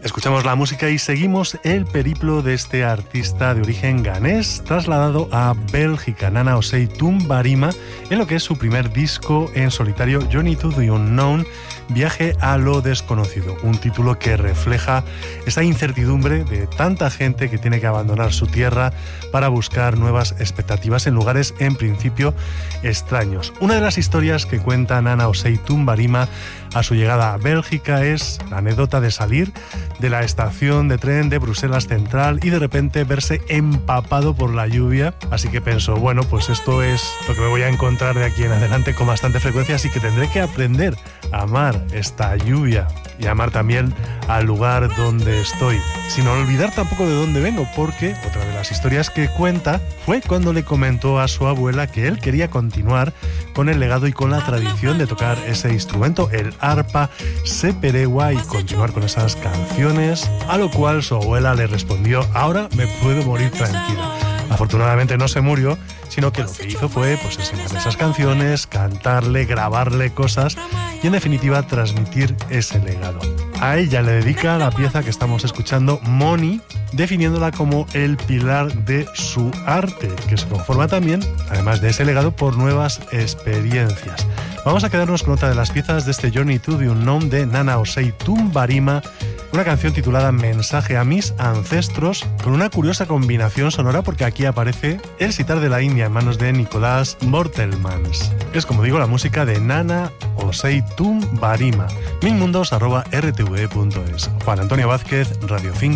Escuchamos la música y seguimos el periplo de este artista de origen ganés trasladado a Bélgica, Nana Osei Tumbarima, en lo que es su primer disco en solitario, Journey to the Unknown, Viaje a lo desconocido, un título que refleja esa incertidumbre de tanta gente que tiene que abandonar su tierra para buscar nuevas expectativas en lugares en principio extraños. Una de las historias que cuenta Nana Osei Tumbarima a su llegada a Bélgica es la anécdota de salir de la estación de tren de Bruselas Central y de repente verse empapado por la lluvia. Así que pensó, bueno, pues esto es lo que me voy a encontrar de aquí en adelante con bastante frecuencia, así que tendré que aprender a amar esta lluvia y amar también al lugar donde estoy, sin olvidar tampoco de dónde vengo, porque otra de las historias que cuenta fue cuando le comentó a su abuela que él quería continuar con el legado y con la tradición de tocar ese instrumento, el arpa seperewa, y continuar con esas canciones, a lo cual su abuela le respondió: ahora me puedo morir tranquila. Afortunadamente no se murió, sino que lo que hizo fue pues enseñarle esas canciones, cantarle, grabarle cosas y en definitiva transmitir ese legado. A ella le dedica la pieza que estamos escuchando, Money, definiéndola como el pilar de su arte, que se conforma también, además de ese legado, por nuevas experiencias. Vamos a quedarnos con otra de las piezas de este Journey to the Unknown de Nana Osei Tumbarima, una canción titulada Mensaje a mis ancestros, con una curiosa combinación sonora porque aquí aparece el sitar de la India en manos de Nicolás Mortelmans. Es, como digo, la música de Nana Osei Tumbarima. milmundos@rtve.es. Juan Antonio Vázquez, Radio 5.